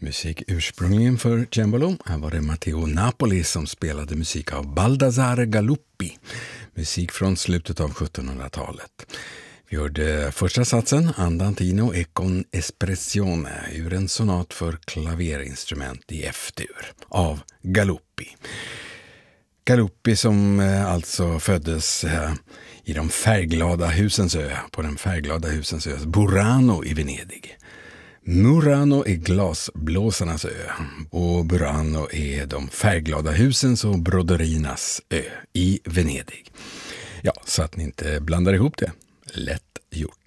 Musik ursprungligen för cembalo. Här var det Matteo Napoli som spelade musik av Baldassare Galuppi. Musik från slutet av 1700-talet. Vi hörde första satsen, Andantino e con espressione, ur en sonat för klaverinstrument i F-dur av Galuppi. Galuppi som alltså föddes i de färgglada husens ö, på den färgglada husens ö, Burano i Venedig. Murano är glasblåsarnas ö och Burano är de färgglada husens och broderinas ö i Venedig. Ja, så att ni inte blandar ihop det. Lätt gjort.